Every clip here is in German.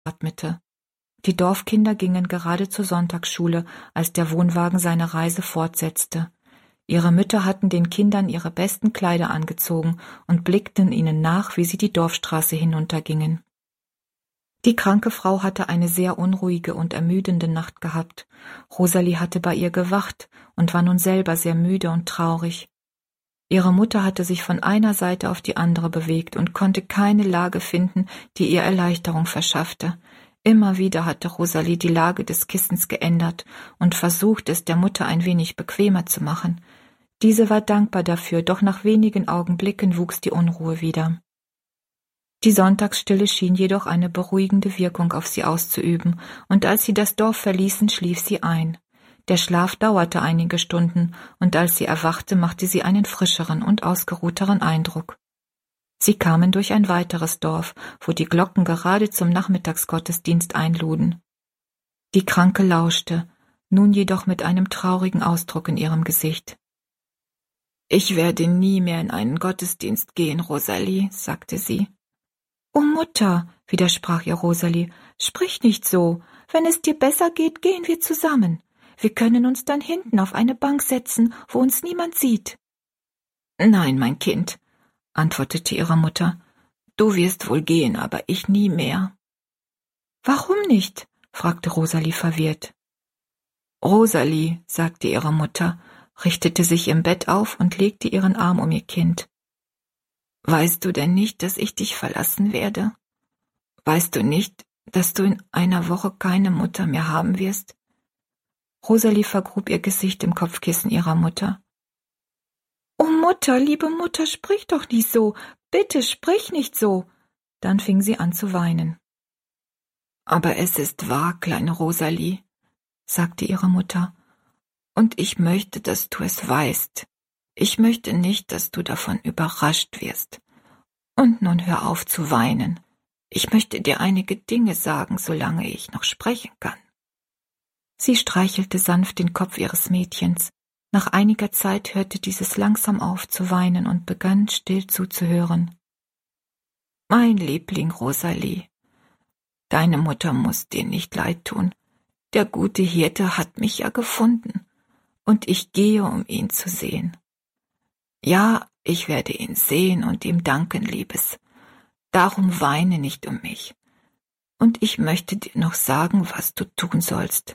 atmete. Die Dorfkinder gingen gerade zur Sonntagsschule, als der Wohnwagen seine Reise fortsetzte. Ihre Mütter hatten den Kindern ihre besten Kleider angezogen und blickten ihnen nach, wie sie die Dorfstraße hinuntergingen. Die kranke Frau hatte eine sehr unruhige und ermüdende Nacht gehabt. Rosalie hatte bei ihr gewacht und war nun selber sehr müde und traurig. Ihre Mutter hatte sich von einer Seite auf die andere bewegt und konnte keine Lage finden, die ihr Erleichterung verschaffte. Immer wieder hatte Rosalie die Lage des Kissens geändert und versucht, es der Mutter ein wenig bequemer zu machen. Diese war dankbar dafür, doch nach wenigen Augenblicken wuchs die Unruhe wieder. Die Sonntagsstille schien jedoch eine beruhigende Wirkung auf sie auszuüben, und als sie das Dorf verließen, schlief sie ein. Der Schlaf dauerte einige Stunden, und als sie erwachte, machte sie einen frischeren und ausgeruhteren Eindruck. Sie kamen durch ein weiteres Dorf, wo die Glocken gerade zum Nachmittagsgottesdienst einluden. Die Kranke lauschte, nun jedoch mit einem traurigen Ausdruck in ihrem Gesicht. »Ich werde nie mehr in einen Gottesdienst gehen, Rosalie«, sagte sie. »Oh Mutter«, widersprach ihr Rosalie, »sprich nicht so. Wenn es dir besser geht, gehen wir zusammen. Wir können uns dann hinten auf eine Bank setzen, wo uns niemand sieht.« »Nein, mein Kind«, antwortete ihre Mutter, »du wirst wohl gehen, aber ich nie mehr.« »Warum nicht?« fragte Rosalie verwirrt. »Rosalie«, sagte ihre Mutter, richtete sich im Bett auf und legte ihren Arm um ihr Kind. »Weißt du denn nicht, dass ich dich verlassen werde? Weißt du nicht, dass du in einer Woche keine Mutter mehr haben wirst?« Rosalie vergrub ihr Gesicht im Kopfkissen ihrer Mutter. »Oh Mutter, liebe Mutter, sprich doch nicht so, bitte sprich nicht so!« Dann fing sie an zu weinen. »Aber es ist wahr, kleine Rosalie«, sagte ihre Mutter, »und ich möchte, dass du es weißt. Ich möchte nicht, dass du davon überrascht wirst. Und nun hör auf zu weinen. Ich möchte dir einige Dinge sagen, solange ich noch sprechen kann.« Sie streichelte sanft den Kopf ihres Mädchens. Nach einiger Zeit hörte dieses langsam auf zu weinen und begann still zuzuhören. »Mein Liebling Rosalie, deine Mutter muss dir nicht leid tun. Der gute Hirte hat mich ja gefunden, und ich gehe, um ihn zu sehen. Ja, ich werde ihn sehen und ihm danken, Liebes. Darum weine nicht um mich. Und ich möchte dir noch sagen, was du tun sollst.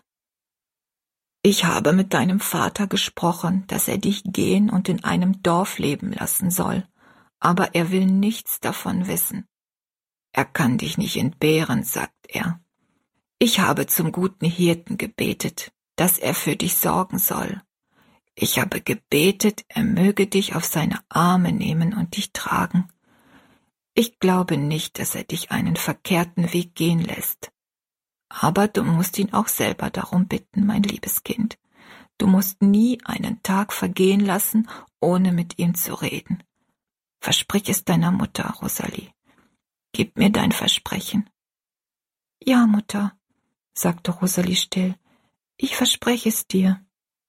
Ich habe mit deinem Vater gesprochen, dass er dich gehen und in einem Dorf leben lassen soll, aber er will nichts davon wissen. Er kann dich nicht entbehren, sagt er. Ich habe zum guten Hirten gebetet, dass er für dich sorgen soll. Ich habe gebetet, er möge dich auf seine Arme nehmen und dich tragen. Ich glaube nicht, dass er dich einen verkehrten Weg gehen lässt. Aber du musst ihn auch selber darum bitten, mein liebes Kind. Du musst nie einen Tag vergehen lassen, ohne mit ihm zu reden. Versprich es deiner Mutter, Rosalie. Gib mir dein Versprechen.« »Ja, Mutter«, sagte Rosalie still, »ich verspreche es dir.«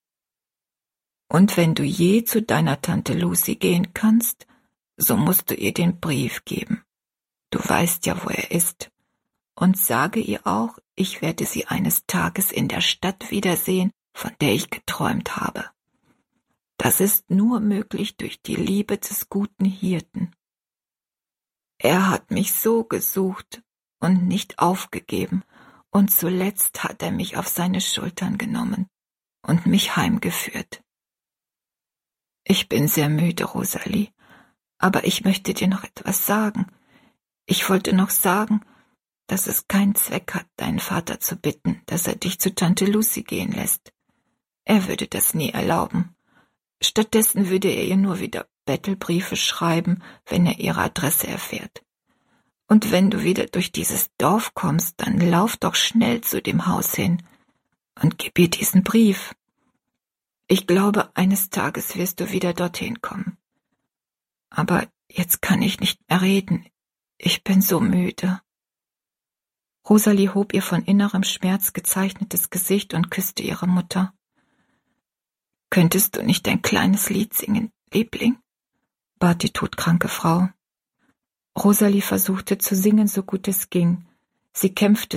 »Und wenn du je zu deiner Tante Lucy gehen kannst, so musst du ihr den Brief geben. Du weißt ja, wo er ist. Und sage ihr auch, ich werde sie eines Tages in der Stadt wiedersehen, von der ich geträumt habe. Das ist nur möglich durch die Liebe des guten Hirten. Er hat mich so gesucht und nicht aufgegeben, und zuletzt hat er mich auf seine Schultern genommen und mich heimgeführt. Ich bin sehr müde, Rosalie, aber ich möchte dir noch etwas sagen. Ich wollte noch sagen, dass es keinen Zweck hat, deinen Vater zu bitten, dass er dich zu Tante Lucy gehen lässt. Er würde das nie erlauben. Stattdessen würde er ihr nur wieder Bettelbriefe schreiben, wenn er ihre Adresse erfährt. Und wenn du wieder durch dieses Dorf kommst, dann lauf doch schnell zu dem Haus hin und gib ihr diesen Brief. Ich glaube, eines Tages wirst du wieder dorthin kommen. Aber jetzt kann ich nicht mehr reden. Ich bin so müde.« Rosalie hob ihr von innerem Schmerz gezeichnetes Gesicht und küsste ihre Mutter. »Könntest du nicht ein kleines Lied singen, Liebling?« bat die todkranke Frau. Rosalie versuchte zu singen, so gut es ging. Sie kämpfte